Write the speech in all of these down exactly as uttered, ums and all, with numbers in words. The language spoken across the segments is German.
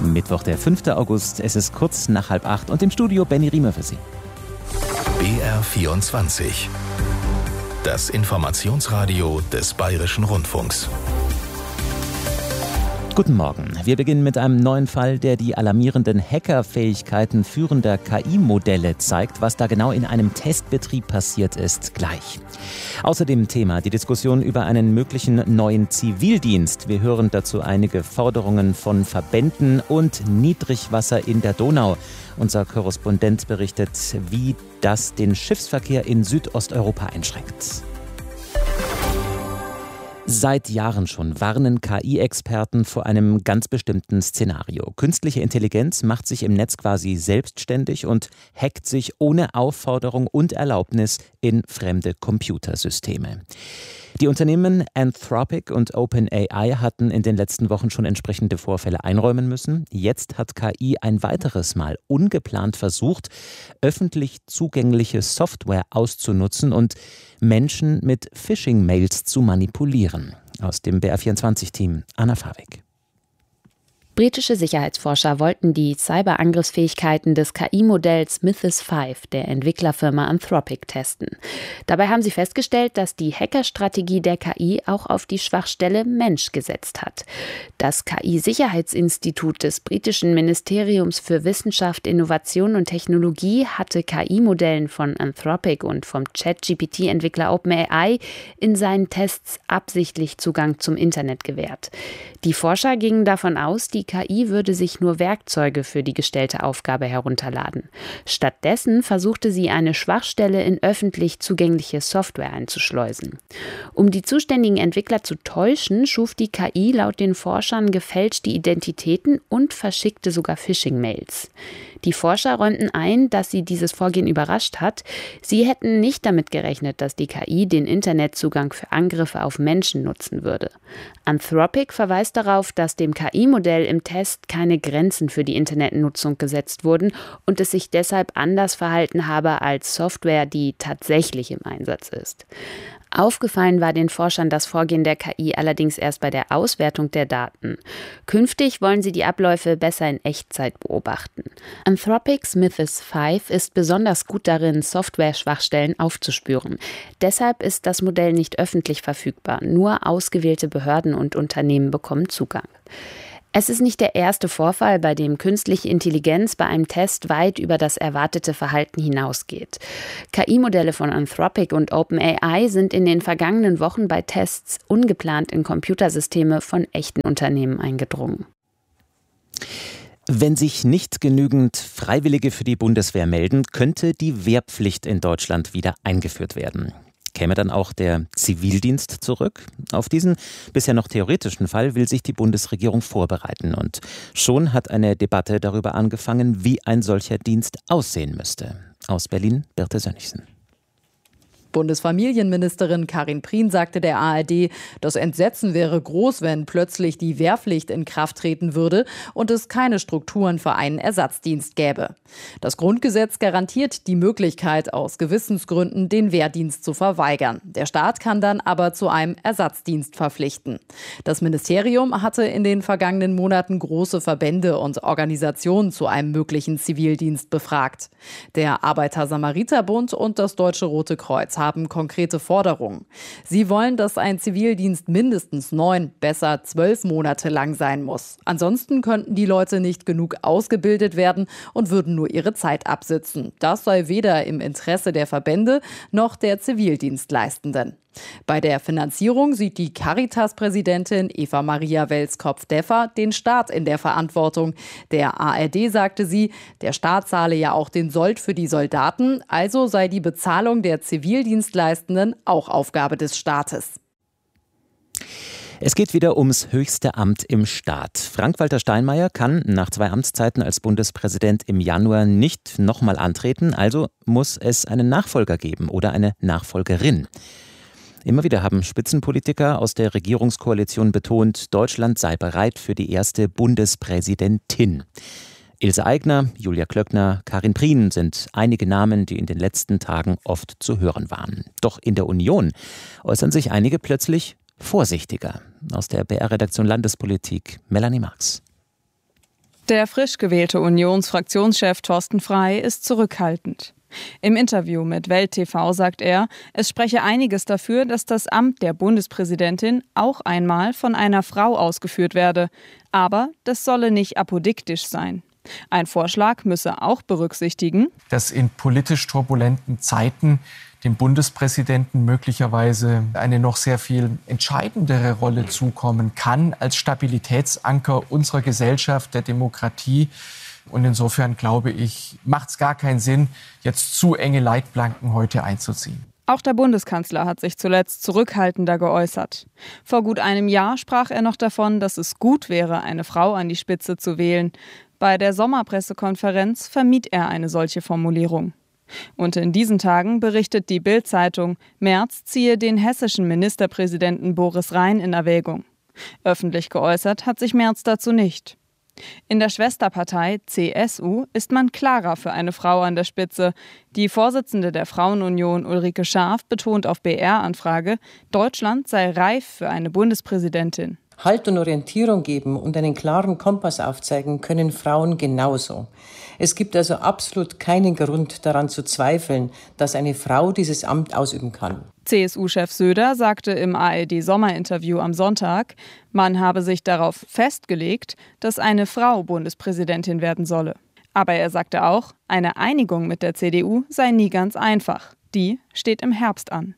Mittwoch, der fünfte August. Es ist kurz nach halb acht und im Studio Benny Riemer für Sie. B R vierundzwanzig. Das Informationsradio des Bayerischen Rundfunks. Guten Morgen. Wir beginnen mit einem neuen Fall, der die alarmierenden Hackerfähigkeiten führender K I-Modelle zeigt. Was da genau in einem Testbetrieb passiert ist, gleich. Außerdem Thema die Diskussion über einen möglichen neuen Zivildienst. Wir hören dazu einige Forderungen von Verbänden und Niedrigwasser in der Donau. Unser Korrespondent berichtet, wie das den Schiffsverkehr in Südosteuropa einschränkt. Seit Jahren schon warnen K I-Experten vor einem ganz bestimmten Szenario. Künstliche Intelligenz macht sich im Netz quasi selbstständig und hackt sich ohne Aufforderung und Erlaubnis in fremde Computersysteme. Die Unternehmen Anthropic und OpenAI hatten in den letzten Wochen schon entsprechende Vorfälle einräumen müssen. Jetzt hat K I ein weiteres Mal ungeplant versucht, öffentlich zugängliche Software auszunutzen und Menschen mit Phishing-Mails zu manipulieren. Aus dem B R vierundzwanzig-Team Anna Fawig. Britische Sicherheitsforscher wollten die Cyberangriffsfähigkeiten des K I-Modells Mythos fünf der Entwicklerfirma Anthropic testen. Dabei haben sie festgestellt, dass die Hackerstrategie der K I auch auf die Schwachstelle Mensch gesetzt hat. Das K I-Sicherheitsinstitut des britischen Ministeriums für Wissenschaft, Innovation und Technologie hatte K I-Modellen von Anthropic und vom Chat-G P T-Entwickler OpenAI in seinen Tests absichtlich Zugang zum Internet gewährt. Die Forscher gingen davon aus, die Die K I würde sich nur Werkzeuge für die gestellte Aufgabe herunterladen. Stattdessen versuchte sie, eine Schwachstelle in öffentlich zugängliche Software einzuschleusen. Um die zuständigen Entwickler zu täuschen, schuf die K I laut den Forschern gefälschte Identitäten und verschickte sogar Phishing-Mails. Die Forscher räumten ein, dass sie dieses Vorgehen überrascht hat. Sie hätten nicht damit gerechnet, dass die K I den Internetzugang für Angriffe auf Menschen nutzen würde. Anthropic verweist darauf, dass dem K I-Modell im Test keine Grenzen für die Internetnutzung gesetzt wurden und es sich deshalb anders verhalten habe als Software, die tatsächlich im Einsatz ist. Aufgefallen war den Forschern das Vorgehen der K I allerdings erst bei der Auswertung der Daten. Künftig wollen sie die Abläufe besser in Echtzeit beobachten. Anthropics Mythos fünf ist besonders gut darin, Software-Schwachstellen aufzuspüren. Deshalb ist das Modell nicht öffentlich verfügbar. Nur ausgewählte Behörden und Unternehmen bekommen Zugang. Es ist nicht der erste Vorfall, bei dem künstliche Intelligenz bei einem Test weit über das erwartete Verhalten hinausgeht. K I-Modelle von Anthropic und OpenAI sind in den vergangenen Wochen bei Tests ungeplant in Computersysteme von echten Unternehmen eingedrungen. Wenn sich nicht genügend Freiwillige für die Bundeswehr melden, könnte die Wehrpflicht in Deutschland wieder eingeführt werden. Käme dann auch der Zivildienst zurück? Auf diesen bisher noch theoretischen Fall will sich die Bundesregierung vorbereiten. Und schon hat eine Debatte darüber angefangen, wie ein solcher Dienst aussehen müsste. Aus Berlin, Birte Sönnigsen. Bundesfamilienministerin Karin Prien sagte der A R D, das Entsetzen wäre groß, wenn plötzlich die Wehrpflicht in Kraft treten würde und es keine Strukturen für einen Ersatzdienst gäbe. Das Grundgesetz garantiert die Möglichkeit, aus Gewissensgründen den Wehrdienst zu verweigern. Der Staat kann dann aber zu einem Ersatzdienst verpflichten. Das Ministerium hatte in den vergangenen Monaten große Verbände und Organisationen zu einem möglichen Zivildienst befragt. Der Arbeiter-Samariter-Bund und das Deutsche Rote Kreuz haben konkrete Forderungen. Sie wollen, dass ein Zivildienst mindestens neun, besser zwölf Monate lang sein muss. Ansonsten könnten die Leute nicht genug ausgebildet werden und würden nur ihre Zeit absitzen. Das sei weder im Interesse der Verbände noch der Zivildienstleistenden. Bei der Finanzierung sieht die Caritas-Präsidentin Eva Maria Welskopf-Deffer den Staat in der Verantwortung. Der A R D sagte sie, der Staat zahle ja auch den Sold für die Soldaten, also sei die Bezahlung der Zivildienstleistenden auch Aufgabe des Staates. Es geht wieder ums höchste Amt im Staat. Frank-Walter Steinmeier kann nach zwei Amtszeiten als Bundespräsident im Januar nicht nochmal antreten, also muss es einen Nachfolger geben oder eine Nachfolgerin. Immer wieder haben Spitzenpolitiker aus der Regierungskoalition betont, Deutschland sei bereit für die erste Bundespräsidentin. Ilse Aigner, Julia Klöckner, Karin Prien sind einige Namen, die in den letzten Tagen oft zu hören waren. Doch in der Union äußern sich einige plötzlich vorsichtiger. Aus der B R-Redaktion Landespolitik, Melanie Marx. Der frisch gewählte Unionsfraktionschef Thorsten Frey ist zurückhaltend. Im Interview mit Welt T V sagt er, es spreche einiges dafür, dass das Amt der Bundespräsidentin auch einmal von einer Frau ausgeführt werde. Aber das solle nicht apodiktisch sein. Ein Vorschlag müsse auch berücksichtigen, dass in politisch turbulenten Zeiten dem Bundespräsidenten möglicherweise eine noch sehr viel entscheidendere Rolle zukommen kann als Stabilitätsanker unserer Gesellschaft, der Demokratie. Und insofern, glaube ich, macht es gar keinen Sinn, jetzt zu enge Leitplanken heute einzuziehen. Auch der Bundeskanzler hat sich zuletzt zurückhaltender geäußert. Vor gut einem Jahr sprach er noch davon, dass es gut wäre, eine Frau an die Spitze zu wählen. Bei der Sommerpressekonferenz vermied er eine solche Formulierung. Und in diesen Tagen berichtet die Bild-Zeitung, Merz ziehe den hessischen Ministerpräsidenten Boris Rhein in Erwägung. Öffentlich geäußert hat sich Merz dazu nicht. In der Schwesterpartei C S U ist man klarer für eine Frau an der Spitze. Die Vorsitzende der Frauenunion Ulrike Scharf betont auf B R-Anfrage, Deutschland sei reif für eine Bundespräsidentin. Halt und Orientierung geben und einen klaren Kompass aufzeigen können Frauen genauso. Es gibt also absolut keinen Grund daran zu zweifeln, dass eine Frau dieses Amt ausüben kann. C S U-Chef Söder sagte im A R D-Sommerinterview am Sonntag, man habe sich darauf festgelegt, dass eine Frau Bundespräsidentin werden solle. Aber er sagte auch, eine Einigung mit der C D U sei nie ganz einfach. Die steht im Herbst an.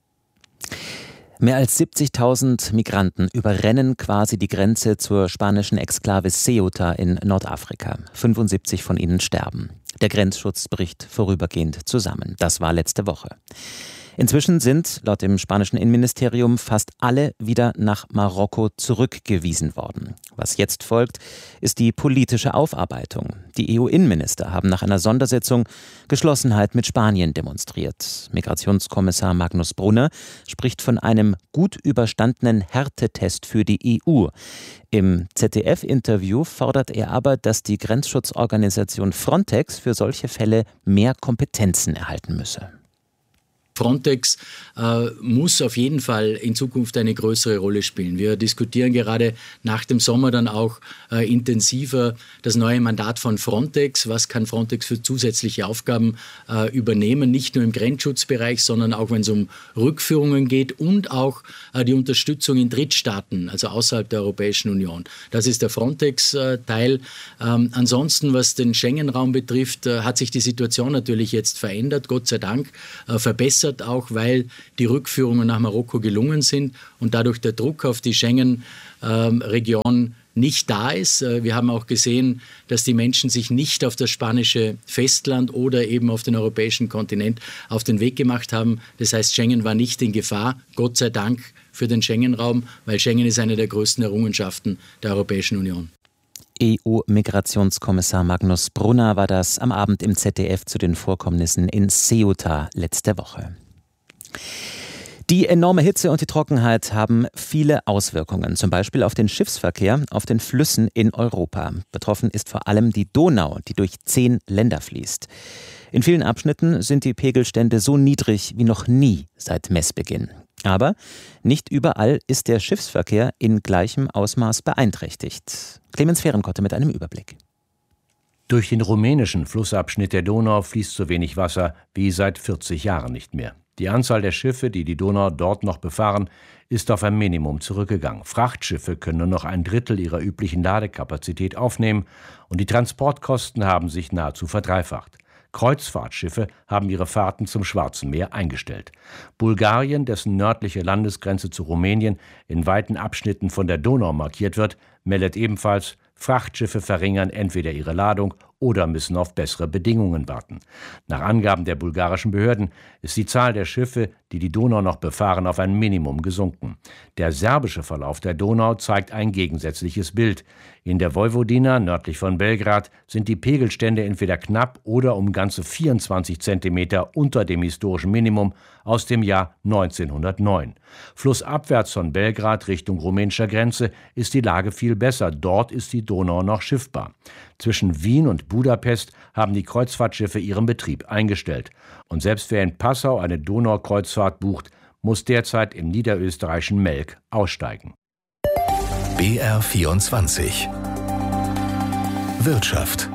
Mehr als siebzigtausend Migranten überrennen quasi die Grenze zur spanischen Exklave Ceuta in Nordafrika. fünfundsiebzig von ihnen sterben. Der Grenzschutz bricht vorübergehend zusammen. Das war letzte Woche. Inzwischen sind, laut dem spanischen Innenministerium, fast alle wieder nach Marokko zurückgewiesen worden. Was jetzt folgt, ist die politische Aufarbeitung. Die E U-Innenminister haben nach einer Sondersitzung Geschlossenheit mit Spanien demonstriert. Migrationskommissar Magnus Brunner spricht von einem gut überstandenen Härtetest für die E U. Im Z D F-Interview fordert er aber, dass die Grenzschutzorganisation Frontex für solche Fälle mehr Kompetenzen erhalten müsse. Frontex äh, muss auf jeden Fall in Zukunft eine größere Rolle spielen. Wir diskutieren gerade nach dem Sommer dann auch äh, intensiver das neue Mandat von Frontex. Was kann Frontex für zusätzliche Aufgaben äh, übernehmen? Nicht nur im Grenzschutzbereich, sondern auch wenn es um Rückführungen geht und auch äh, die Unterstützung in Drittstaaten, also außerhalb der Europäischen Union. Das ist der Frontex-Teil. Ähm, ansonsten, was den Schengen-Raum betrifft, äh, hat sich die Situation natürlich jetzt verändert, Gott sei Dank, äh, verbessert. Auch weil die Rückführungen nach Marokko gelungen sind und dadurch der Druck auf die Schengen-Region nicht da ist. Wir haben auch gesehen, dass die Menschen sich nicht auf das spanische Festland oder eben auf den europäischen Kontinent auf den Weg gemacht haben. Das heißt, Schengen war nicht in Gefahr, Gott sei Dank für den Schengen-Raum, weil Schengen ist eine der größten Errungenschaften der Europäischen Union. E U-Migrationskommissar Magnus Brunner war das am Abend im Z D F zu den Vorkommnissen in Ceuta letzte Woche. Die enorme Hitze und die Trockenheit haben viele Auswirkungen, zum Beispiel auf den Schiffsverkehr auf den Flüssen in Europa. Betroffen ist vor allem die Donau, die durch zehn Länder fließt. In vielen Abschnitten sind die Pegelstände so niedrig wie noch nie seit Messbeginn. Aber nicht überall ist der Schiffsverkehr in gleichem Ausmaß beeinträchtigt. Clemens Fehrenkotte mit einem Überblick. Durch den rumänischen Flussabschnitt der Donau fließt so wenig Wasser wie seit vierzig Jahren nicht mehr. Die Anzahl der Schiffe, die die Donau dort noch befahren, ist auf ein Minimum zurückgegangen. Frachtschiffe können nur noch ein Drittel ihrer üblichen Ladekapazität aufnehmen und die Transportkosten haben sich nahezu verdreifacht. Kreuzfahrtschiffe haben ihre Fahrten zum Schwarzen Meer eingestellt. Bulgarien, dessen nördliche Landesgrenze zu Rumänien in weiten Abschnitten von der Donau markiert wird, meldet ebenfalls, Frachtschiffe verringern entweder ihre Ladung oder müssen auf bessere Bedingungen warten. Nach Angaben der bulgarischen Behörden ist die Zahl der Schiffe, die die Donau noch befahren, auf ein Minimum gesunken. Der serbische Verlauf der Donau zeigt ein gegensätzliches Bild. In der Vojvodina, nördlich von Belgrad, sind die Pegelstände entweder knapp oder um ganze vierundzwanzig Zentimeter unter dem historischen Minimum aus dem Jahr neunzehnhundertneun. Flussabwärts von Belgrad Richtung rumänischer Grenze ist die Lage viel besser. Dort ist die Donau noch schiffbar. Zwischen Wien und Budapest haben die Kreuzfahrtschiffe ihren Betrieb eingestellt. Und selbst wer in Passau eine Donaukreuzfahrt bucht, muss derzeit im niederösterreichischen Melk aussteigen. B R vierundzwanzig Wirtschaft.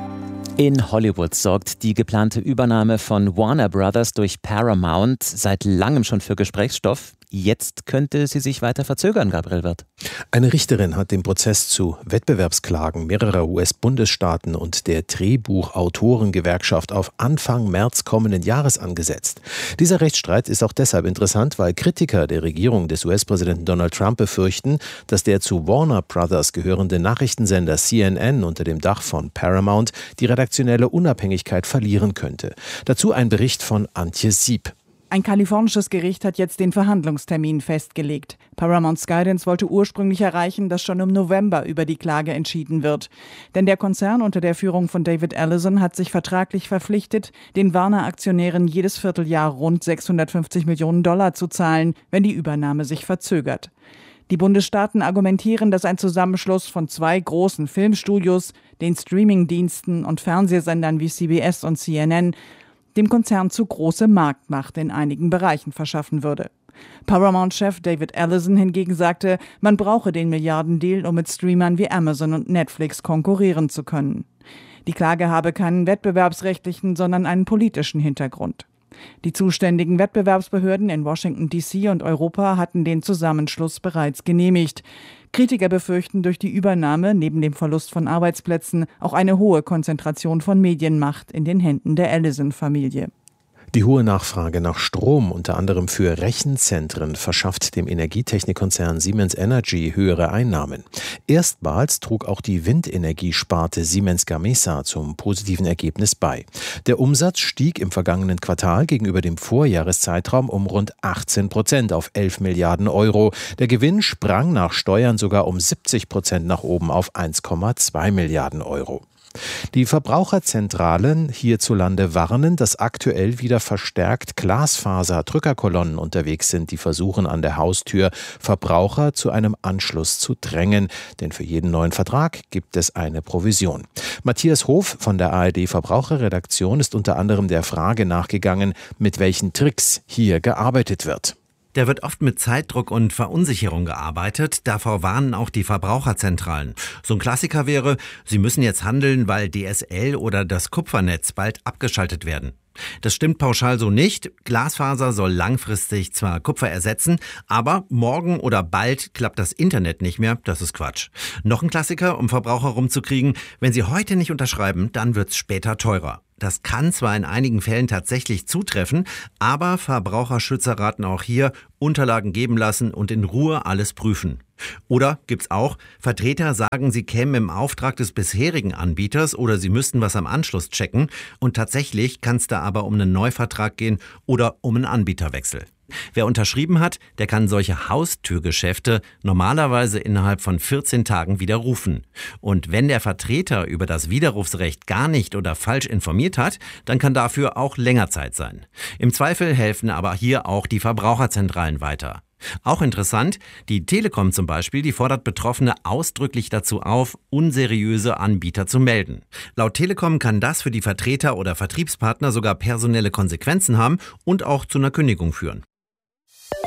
In Hollywood sorgt die geplante Übernahme von Warner Brothers durch Paramount seit langem schon für Gesprächsstoff. Jetzt könnte sie sich weiter verzögern, Gabriel Wirth. Eine Richterin hat den Prozess zu Wettbewerbsklagen mehrerer U S-Bundesstaaten und der Drehbuchautorengewerkschaft auf Anfang März kommenden Jahres angesetzt. Dieser Rechtsstreit ist auch deshalb interessant, weil Kritiker der Regierung des U S-Präsidenten Donald Trump befürchten, dass der zu Warner Brothers gehörende Nachrichtensender C N N unter dem Dach von Paramount die redaktionelle Unabhängigkeit verlieren könnte. Dazu ein Bericht von Antje Sieb. Ein kalifornisches Gericht hat jetzt den Verhandlungstermin festgelegt. Paramount Skydance wollte ursprünglich erreichen, dass schon im November über die Klage entschieden wird. Denn der Konzern unter der Führung von David Ellison hat sich vertraglich verpflichtet, den Warner-Aktionären jedes Vierteljahr rund sechshundertfünfzig Millionen Dollar zu zahlen, wenn die Übernahme sich verzögert. Die Bundesstaaten argumentieren, dass ein Zusammenschluss von zwei großen Filmstudios, den Streamingdiensten und Fernsehsendern wie C B S und C N N dem Konzern zu große Marktmacht in einigen Bereichen verschaffen würde. Paramount-Chef David Ellison hingegen sagte, man brauche den Milliardendeal, um mit Streamern wie Amazon und Netflix konkurrieren zu können. Die Klage habe keinen wettbewerbsrechtlichen, sondern einen politischen Hintergrund. Die zuständigen Wettbewerbsbehörden in Washington D C und Europa hatten den Zusammenschluss bereits genehmigt. Kritiker befürchten durch die Übernahme neben dem Verlust von Arbeitsplätzen auch eine hohe Konzentration von Medienmacht in den Händen der Ellison-Familie. Die hohe Nachfrage nach Strom, unter anderem für Rechenzentren, verschafft dem Energietechnikkonzern Siemens Energy höhere Einnahmen. Erstmals trug auch die Windenergiesparte Siemens Gamesa zum positiven Ergebnis bei. Der Umsatz stieg im vergangenen Quartal gegenüber dem Vorjahreszeitraum um rund achtzehn Prozent auf elf Milliarden Euro. Der Gewinn sprang nach Steuern sogar um siebzig Prozent nach oben auf eins Komma zwei Milliarden Euro. Die Verbraucherzentralen hierzulande warnen, dass aktuell wieder verstärkt Glasfaser-Drückerkolonnen unterwegs sind, die versuchen, an der Haustür Verbraucher zu einem Anschluss zu drängen. Denn für jeden neuen Vertrag gibt es eine Provision. Matthias Hof von der A R D-Verbraucherredaktion ist unter anderem der Frage nachgegangen, mit welchen Tricks hier gearbeitet wird. Da wird oft mit Zeitdruck und Verunsicherung gearbeitet. Davor warnen auch die Verbraucherzentralen. So ein Klassiker wäre, sie müssen jetzt handeln, weil D S L oder das Kupfernetz bald abgeschaltet werden. Das stimmt pauschal so nicht. Glasfaser soll langfristig zwar Kupfer ersetzen, aber morgen oder bald klappt das Internet nicht mehr. Das ist Quatsch. Noch ein Klassiker, um Verbraucher rumzukriegen. Wenn sie heute nicht unterschreiben, dann wird's später teurer. Das kann zwar in einigen Fällen tatsächlich zutreffen, aber Verbraucherschützer raten auch hier, Unterlagen geben lassen und in Ruhe alles prüfen. Oder gibt's auch, Vertreter sagen, sie kämen im Auftrag des bisherigen Anbieters oder sie müssten was am Anschluss checken und tatsächlich kann es da aber um einen Neuvertrag gehen oder um einen Anbieterwechsel. Wer unterschrieben hat, der kann solche Haustürgeschäfte normalerweise innerhalb von vierzehn Tagen widerrufen. Und wenn der Vertreter über das Widerrufsrecht gar nicht oder falsch informiert hat, dann kann dafür auch länger Zeit sein. Im Zweifel helfen aber hier auch die Verbraucherzentralen weiter. Auch interessant, die Telekom zum Beispiel, die fordert Betroffene ausdrücklich dazu auf, unseriöse Anbieter zu melden. Laut Telekom kann das für die Vertreter oder Vertriebspartner sogar personelle Konsequenzen haben und auch zu einer Kündigung führen.